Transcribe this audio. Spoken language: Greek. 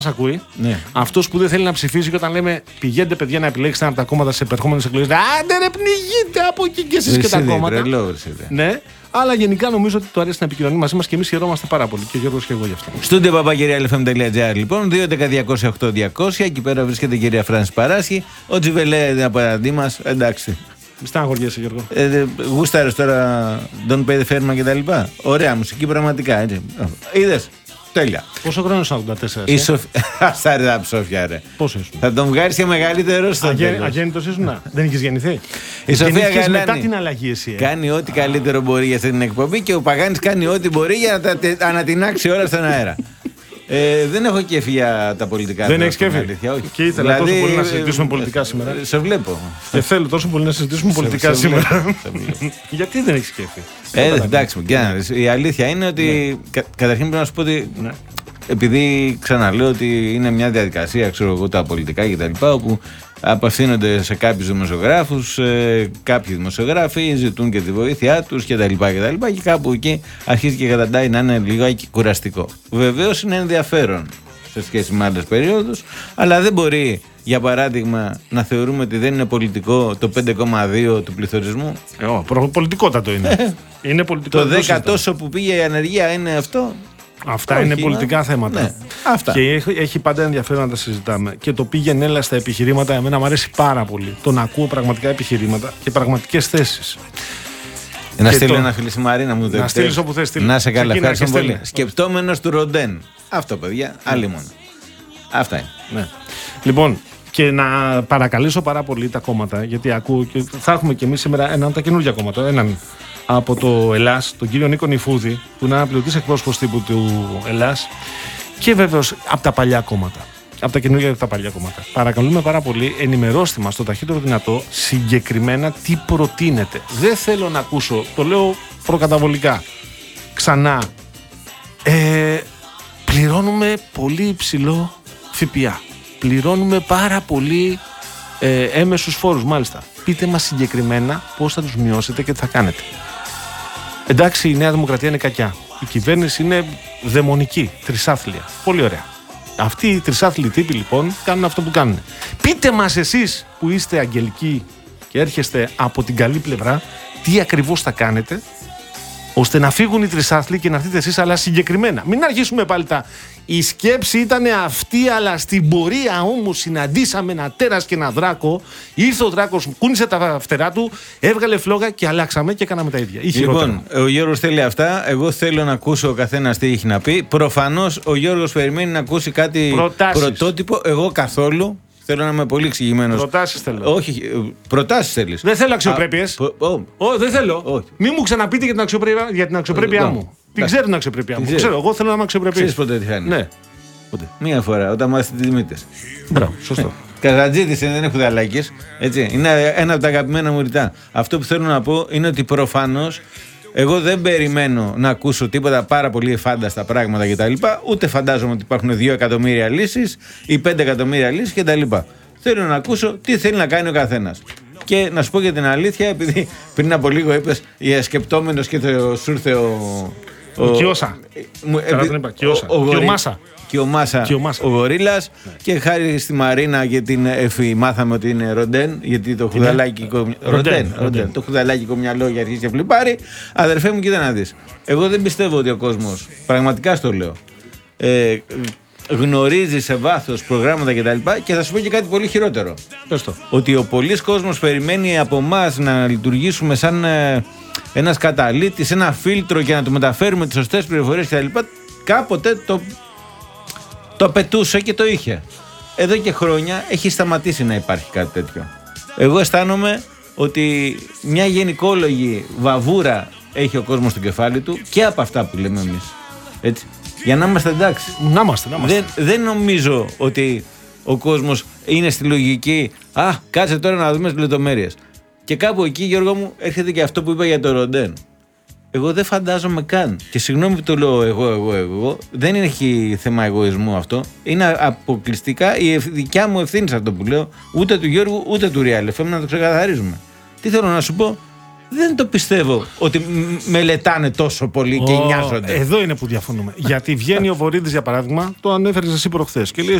ακούει. Ναι. Αυτός που δεν θέλει να ψηφίσει και όταν λέμε πηγαίνετε παιδιά να επιλέξετε ένα από τα κόμματα σε επερχόμενες εκλογές. Άντε ρε, πνιγείτε από εκεί και εσείς και τα κόμματα. Ναι. Αλλά γενικά νομίζω ότι το αρέσει να επικοινωνεί μαζί μας και εμείς χαιρόμαστε πάρα πολύ. Και ο Γιώργος και εγώ γι' αυτό. Studio@realfm.gr λοιπόν, 2.11.208.200. Εκεί πέρα βρίσκεται η κυρία Φράνση Παράσχη. Ο Τζιβελέ είναι απέναντί μας. Εντάξει. Μη στεναχωριέσαι, Γιώργο. Γούσταρες τώρα Don't Pay the Fairman και τα λοιπά. Ωραία μουσική, πραγματικά. Έτσι. Είδες. Τέλεια. Πόσο χρόνο είναι 84? Η Σοφιά. Ψόφια, ρε. Πόσο ήσουν? Θα τον βγάλεις και μεγαλύτερο στο τέλος. Αγέννητος ήσουν, δεν είχες γεννηθεί? Η Σοφία Γαλάνη μετά την αλλαγή εσύ. Κάνει ό,τι καλύτερο μπορεί για αυτή την εκπομπή και ο Παγάνης κάνει ό,τι μπορεί για να τα ανατινάξει όλα στον αέρα. Δεν έχω κέφι για τα πολιτικά. Δεν έχεις κέφι? Και ήθελα τόσο πολύ να συζητήσουμε πολιτικά σήμερα. Σε βλέπω. Και θέλω τόσο πολύ να συζητήσουμε πολιτικά σήμερα. Γιατί δεν έχεις κέφι? Εντάξει, η αλήθεια είναι ότι καταρχήν πρέπει να σου πω ότι επειδή ξαναλέω ότι είναι μια διαδικασία, ξέρω εγώ, τα πολιτικά κτλ. Όπου απευθύνονται σε κάποιους δημοσιογράφους, κάποιοι δημοσιογράφοι ζητούν και τη βοήθειά τους κτλ. Και κάπου εκεί αρχίζει και καταντάει να είναι λίγο κουραστικό. Βεβαίως είναι ενδιαφέρον σε σχέση με άλλες περιόδους, αλλά δεν μπορεί, για παράδειγμα, να θεωρούμε ότι δεν είναι πολιτικό το 5,2 του πληθωρισμού. Πολιτικότατο είναι. Είναι πολιτικό. Το 10 τόσο που πήγε η ανεργία είναι αυτό. Αυτά είναι πολιτικά θέματα. Ναι, αυτά. Και έχει πάντα ενδιαφέρον να τα συζητάμε. Και το πήγαινε έλα στα επιχειρήματα, εμένα μου αρέσει πάρα πολύ. Το να ακούω πραγματικά επιχειρήματα και πραγματικές θέσεις. Να στείλω ένα φίλο στη Μαρίνα μου. Να στείλεις όπου θες. Να σε καλά, ευχαριστώ πολύ. Σκεπτόμενος του Ροντέν. Αυτό, παιδιά, άλλη μόνο. Αυτά είναι. Ναι. Λοιπόν, και να παρακαλέσω πάρα πολύ τα κόμματα, γιατί ακούω και θα έχουμε και εμείς σήμερα ένα από τα καινούργια κόμματα. Έναν από το Ελλάς, τον κύριο Νίκο Νιφούδη, που είναι αναπληρωτής εκπρόσωπος τύπου του Ελλάς, και βέβαιως από τα παλιά κόμματα. Από τα καινούργια και τα παλιά κόμματα. Παρακαλούμε πάρα πολύ, ενημερώστε μας το ταχύτερο δυνατό συγκεκριμένα τι προτείνετε. Δεν θέλω να ακούσω, το λέω προκαταβολικά, ξανά. Πληρώνουμε πολύ υψηλό ΦΠΑ. Πληρώνουμε πάρα πολύ έμεσους φόρους, μάλιστα. Πείτε μας συγκεκριμένα πώς θα τους μειώσετε και τι θα κάνετε. Εντάξει, η Νέα Δημοκρατία είναι κακιά. Η κυβέρνηση είναι δαιμονική, τρισάθλια. Πολύ ωραία. Αυτοί οι τρισάθλιοι τύποι λοιπόν κάνουν αυτό που κάνουν. Πείτε μας εσείς που είστε αγγελικοί και έρχεστε από την καλή πλευρά, τι ακριβώς θα κάνετε, ώστε να φύγουν οι τρισάθλοι και να έρθετε εσείς, αλλά συγκεκριμένα. Μην αρχίσουμε πάλι τα. Η σκέψη ήταν αυτή, αλλά στην πορεία όμως συναντήσαμε ένα τέρας και ένα δράκο. Ήρθε ο δράκος, κούνησε τα φτερά του, έβγαλε φλόγα και αλλάξαμε και κάναμε τα ίδια. Λοιπόν, ο Γιώργος θέλει αυτά. Εγώ θέλω να ακούσω ο καθένας τι έχει να πει. Προφανώς ο Γιώργος περιμένει να ακούσει κάτι πρωτότυπο. Εγώ καθόλου. Θέλω να είμαι πολύ εξηγημένος. Προτάσεις θέλω. Όχι, προτάσεις θέλεις. Δεν θέλω αξιοπρέπειες. Δεν θέλω. Μην μου ξαναπείτε για την αξιοπρέπειά μου. Την ξέρω την αξιοπρέπειά μου. Ξέρω, εγώ θέλω να είμαι αξιοπρεπής. Ξέρεις ποτέ τι χάνει? Ναι. Μία φορά, όταν μάθεις τι Δημήτρης. Μπράβο, σωστό. Καζατζίδης δεν είναι χουδαλάκης. Είναι ένα από τα αγαπημένα μου ρητά. Αυτό που θέλω να πω είναι ότι προφανώς εγώ δεν περιμένω να ακούσω τίποτα πάρα πολύ εφάνταστα πράγματα κτλ. Ούτε φαντάζομαι ότι υπάρχουν 2 εκατομμύρια λύσεις ή 5 εκατομμύρια λύσεις κτλ. Θέλω να ακούσω τι θέλει να κάνει ο καθένας. Και να σου πω για την αλήθεια, επειδή πριν από λίγο είπες για σκεπτόμενος και σου ήρθε ο Κιώσα. Ο Γορίλας. Και χάρη στη Μαρίνα και την Εφη μάθαμε ότι είναι Ροντέν, γιατί το χουδαλάκικο μυαλό για αρχίσει και φλιπάρει. Αδερφέ μου, κοίτα να δεις. Εγώ δεν πιστεύω ότι ο κόσμος, πραγματικά στο λέω, γνωρίζει σε βάθος προγράμματα κτλ. Και θα σου πω και κάτι πολύ χειρότερο. Πες το. Ότι ο πολλής κόσμος περιμένει από εμάς να λειτουργήσουμε σαν ένας καταλύτης, ένα φίλτρο και να του μεταφέρουμε τις σωστές πληροφορίες κτλ. Κάποτε το απαιτούσε και το είχε. Εδώ και χρόνια έχει σταματήσει να υπάρχει κάτι τέτοιο. Εγώ αισθάνομαι ότι μια γενικόλογη βαβούρα έχει ο κόσμος στο κεφάλι του και από αυτά που λέμε εμείς. Έτσι. Για να είμαστε εντάξει. Να είμαστε. Δεν νομίζω ότι ο κόσμος είναι στη λογική κάτσε τώρα να δούμε τις λεπτομέρειες. Και κάπου εκεί, Γιώργο μου, έρχεται και αυτό που είπα για το Ροντέν. Εγώ δεν φαντάζομαι καν. Και συγγνώμη που το λέω εγώ. Δεν έχει θέμα εγωισμού αυτό. Είναι αποκλειστικά η δικιά μου ευθύνη σε αυτό που λέω. Ούτε του Γιώργου ούτε του Real FM, να το ξεκαθαρίζουμε. Τι θέλω να σου πω? δεν το πιστεύω ότι μελετάνε τόσο πολύ και νοιάζονται. Εδώ είναι που διαφωνούμε. Γιατί βγαίνει ο Βορίδης, για παράδειγμα, το ανέφερες εσύ προχθές, και λέει